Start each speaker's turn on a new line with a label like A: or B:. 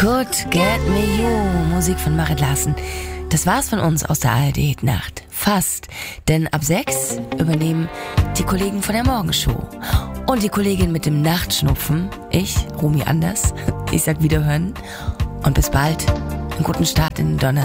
A: Could Get Me You, Musik von Marit Larsen. Das war's von uns aus der ARD-Nacht. Fast. Denn ab 6 übernehmen die Kollegen von der Morgenshow. Und die Kollegin mit dem Nachtschnupfen, ich, Romy Anders. Ich sag Wiederhören und bis bald. Einen guten Start in den Donnerstag.